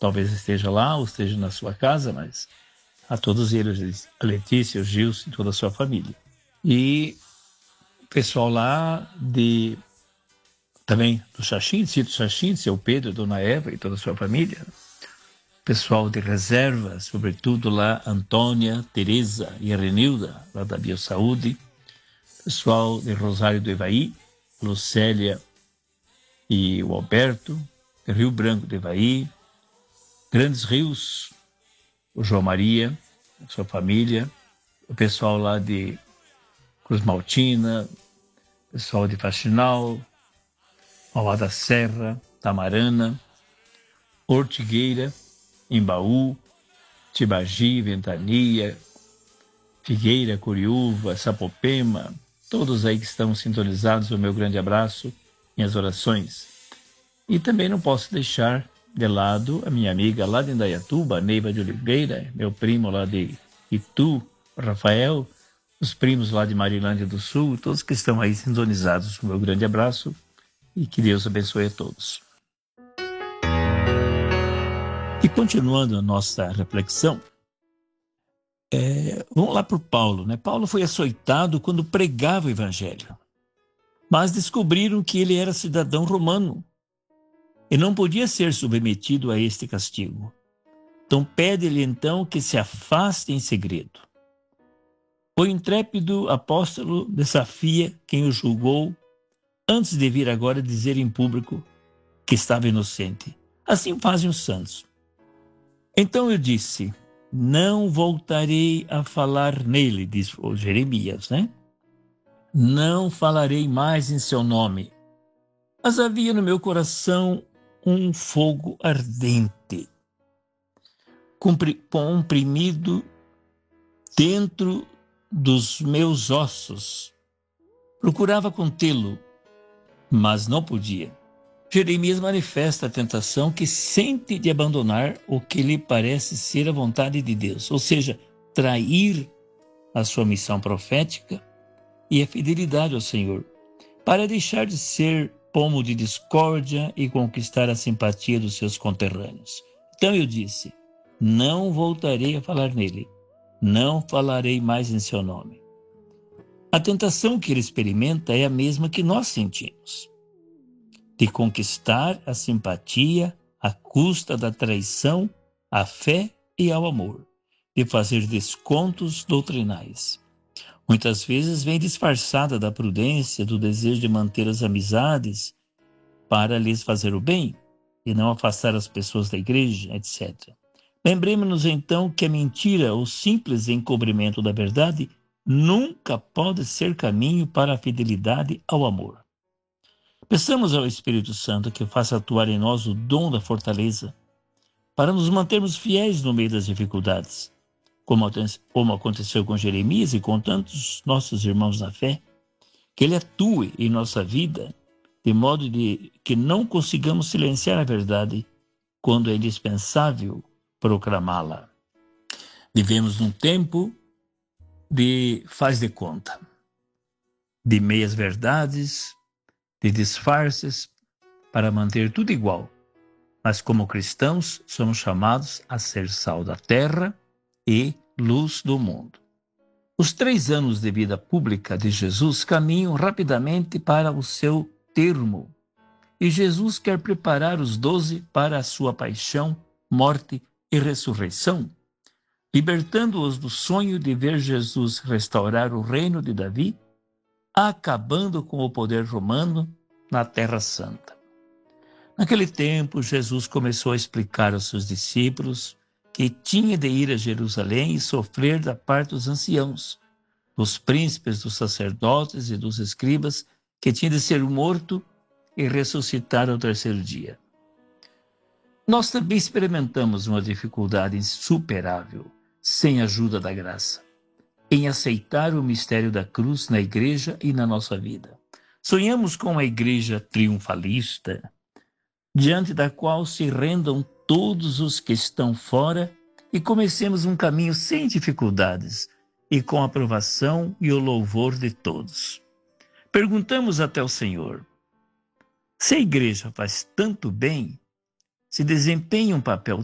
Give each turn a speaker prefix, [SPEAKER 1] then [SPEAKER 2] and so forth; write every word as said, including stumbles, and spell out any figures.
[SPEAKER 1] talvez esteja lá ou esteja na sua casa, mas a todos eles, a Letícia, o Gilson e toda a sua família. E o pessoal lá de também do Xaxim, Sítio Xaxim, seu Pedro, Dona Eva e toda a sua família. Pessoal de reserva, sobretudo lá, Antônia, Tereza e a Renilda, lá da Biosaúde. Pessoal de Rosário do Ivaí, Lucélia e o Alberto, Rio Branco do Ivaí, Grandes Rios, o João Maria, a sua família, o pessoal lá de Cruz Maltina, pessoal de Faxinal, Mauá da Serra, Tamarana, Ortigueira, Embaú, Tibagi, Ventania, Figueira, Coriúva, Sapopema, todos aí que estão sintonizados, o meu grande abraço, minhas orações. E também não posso deixar de lado a minha amiga lá de Indaiatuba, Neiva de Oliveira, meu primo lá de Itu, Rafael, os primos lá de Marilândia do Sul, todos que estão aí sintonizados, o meu grande abraço e que Deus abençoe a todos. E continuando a nossa reflexão, é, vamos lá para o Paulo, né? Paulo foi açoitado quando pregava o evangelho, mas descobriram que ele era cidadão romano e não podia ser submetido a este castigo. Então pede-lhe então que se afaste em segredo. O intrépido apóstolo desafia quem o julgou antes de vir agora dizer em público que estava inocente. Assim fazem os santos. Então eu disse, não voltarei a falar nele, diz o Jeremias, né? Não falarei mais em seu nome. Mas havia no meu coração um fogo ardente, comprimido dentro dos meus ossos. Procurava contê-lo, mas não podia. Jeremias manifesta a tentação que sente de abandonar o que lhe parece ser a vontade de Deus, ou seja, trair a sua missão profética e a fidelidade ao Senhor, para deixar de ser pomo de discórdia e conquistar a simpatia dos seus conterrâneos. Então eu disse, não voltarei a falar nele, não falarei mais em seu nome. A tentação que ele experimenta é a mesma que nós sentimos, de conquistar a simpatia à custa da traição à fé e ao amor, de fazer descontos doutrinais. Muitas vezes vem disfarçada da prudência, do desejo de manter as amizades para lhes fazer o bem e não afastar as pessoas da igreja, etcétera. Lembremos-nos então que a mentira, o simples encobrimento da verdade, nunca pode ser caminho para a fidelidade ao amor. Peçamos ao Espírito Santo que faça atuar em nós o dom da fortaleza para nos mantermos fiéis no meio das dificuldades, como, como aconteceu com Jeremias e com tantos nossos irmãos na fé, que ele atue em nossa vida de modo de que não consigamos silenciar a verdade quando é indispensável proclamá-la. Vivemos num tempo de faz de conta, de meias verdades, de disfarces para manter tudo igual. Mas como cristãos, somos chamados a ser sal da terra e luz do mundo. Os três anos de vida pública de Jesus caminham rapidamente para o seu termo. E Jesus quer preparar os doze para a sua paixão, morte e ressurreição, libertando-os do sonho de ver Jesus restaurar o reino de Davi, acabando com o poder romano na Terra Santa. Naquele tempo, Jesus começou a explicar aos seus discípulos que tinha de ir a Jerusalém e sofrer da parte dos anciãos, dos príncipes, dos sacerdotes e dos escribas, que tinha de ser morto e ressuscitar ao terceiro dia. Nós também experimentamos uma dificuldade insuperável, sem a ajuda da graça, em aceitar o mistério da cruz na igreja e na nossa vida. Sonhamos com uma igreja triunfalista, diante da qual se rendam todos os que estão fora e comecemos um caminho sem dificuldades e com a aprovação e o louvor de todos. Perguntamos até ao Senhor, se a igreja faz tanto bem, se desempenha um papel